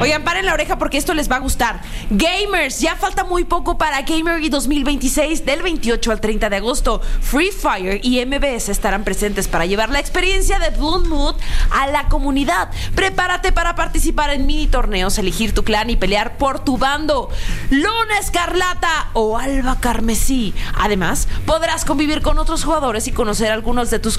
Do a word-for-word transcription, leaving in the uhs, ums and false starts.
Oigan, paren la oreja porque esto les va a gustar. Gamers, ya falta muy poco para Gamer dos mil veintiséis. Del veintiocho al treinta de agosto, Free Fire y M B S estarán presentes para llevar la experiencia de Blood Moon a la comunidad. Prepárate para participar en mini torneos, elegir tu clan y pelear por tu bando. Luna Escarlata o Alba Carmesí. Además, podrás convivir con otros jugadores y conocer algunos de tus